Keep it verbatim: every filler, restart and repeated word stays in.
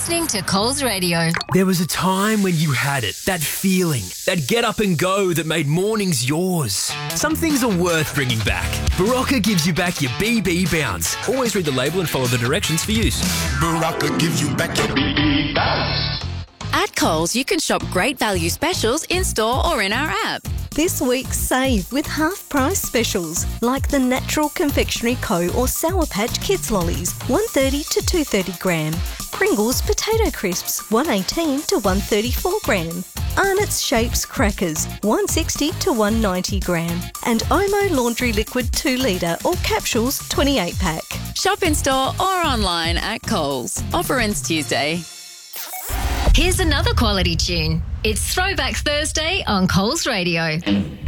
listening to Coles Radio. There was a time when you had it, that feeling, that get up and go that made mornings yours. Some things are worth bringing back. Barocca gives you back your B B bounce. Always read the label and follow the directions for use. Barocca gives you back your B B bounce. At Coles, you can shop great value specials in-store or in our app. This week, save with half-price specials like the Natural Confectionery Co. or Sour Patch Kids Lollies, one thirty to two thirty gram. Pringles Potato Crisps, one eighteen to one thirty-four gram. Arnott's Shapes Crackers, one sixty to one ninety gram. And Omo Laundry Liquid two litre or capsules, twenty-eight pack. Shop in-store or online at Coles. Offer ends Tuesday. Here's another quality tune. It's Throwback Thursday on Coles Radio.